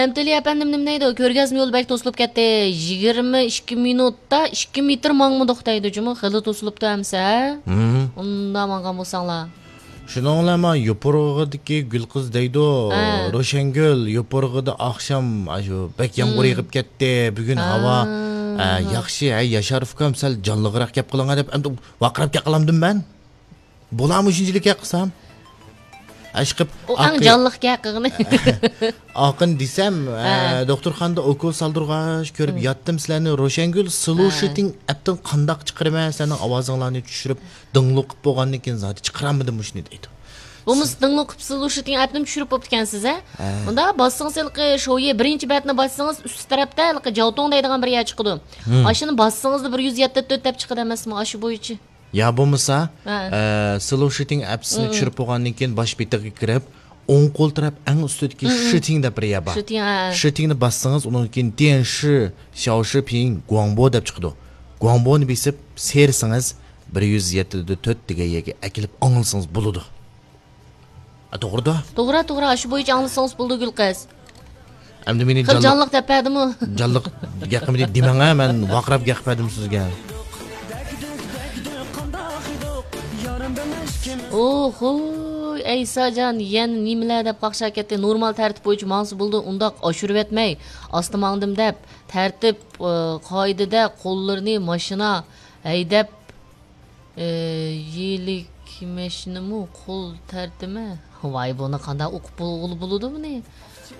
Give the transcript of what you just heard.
Emteli efendim nimneydi? Körgazma yol belki tosulub ketdi. 22 minutda 2 metr mangmıdıq deydi cümü. Xılı tosulubdu əmsə. Onda mangan bolsаңlar. Şununlama yoporğıdaki gül kız deydi. Roşengül yoporğıda akşam aşu bek yağmur yağıp ketdi. Bugün hava yaxşı. Yaşarif kam sal canlığırak kep kılınga dep endi vaqırap kaqılamdım ben. Bulamı üçüncülük yaqsam. Aşkıp O an canlıq gəqığını. Akın desem doktorxanda okul saldırğaş görüp yattım sizlerni Roşengül solution aptan qandaq çıqırma senin avazыңlarını düşürüp dыңлы qıp bolğandan keyin zati çıqıramıdım muşni deydi. Bumuz dыңлы qıp solution aptım düşürüp bopdikansiz ha. Bunda bassаңыз ilqi şoyu birinci bətni bassаңыз üst tarafda ilqi javton deydigan bir yer chiqidi. Aşını bassаңız 174 dep chiqadi emasmi aşı boyuchi. Ya bo'lmasa slow shooting appsini tushirib bo'lgandan keyin bosh betiga kirib o'ng qo'l taraf eng ustidagi shooting deb bir yer bor. Shootingni bassangiz undan keyin dian shi xiao shi ping guangbo deb chiqadi. Guangboni besib sersangiz 107.4 degan yerga akilib anglasangiz bo'ladi. To'g'ri-da? To'g'ri, aşı boyuchi anglasangiz bo'ldi Gulqiz. Endi meni canlıq tepədimi? Canlıq gaqimni demanga men vaqirab gaqpadim sizga. Oho, Eysacan yen nimeler dep qaqşa ketdi. Normal tertip boyunca mansı buldu. Undaq aşırıb etmey. Astı mangdım dep tertip qoidada qo'llarni mashina haydab yelik mashinami qo'l tertimi. Voy buni qanday o'qib bo'ladi buni?